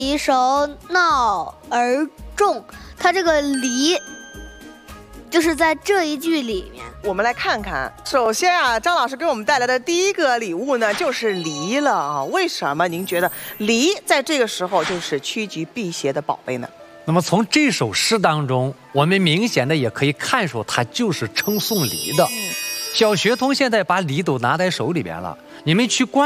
离手闹而众，它这个离就是在这一句里面。 我们来看看，首先啊，张老师给我们带来的第一个礼物呢，就是梨了啊。为什么您觉得梨在这个时候就是趋吉避邪的宝贝呢？ 那么从这首诗当中，我们明显的也可以看出，它就是称颂梨的。小学童现在把梨都拿在手里边了，你们去观。